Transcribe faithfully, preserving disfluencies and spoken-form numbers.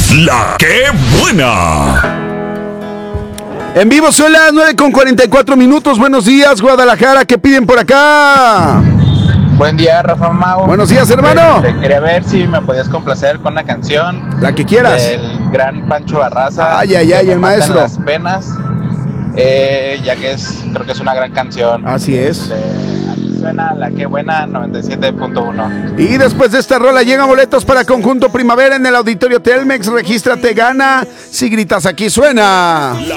La que buena. En vivo son las nueve con cuarenta y cuatro minutos. Buenos días, Guadalajara. ¿Qué piden por acá? Buen día, Rafa Mau. Buenos días, hermano. Te quería ver si me podías complacer con una canción. La que quieras. Del gran Pancho Barraza. Ay, ay, ay, que el me matan maestro. Las penas. Eh, ya que es, creo que es una gran canción. Así es. Este, aquí suena La que buena noventa y siete punto uno. Y después de esta rola llegan boletos para Conjunto Primavera en el Auditorio Telmex. Regístrate, gana. Si gritas, aquí suena. La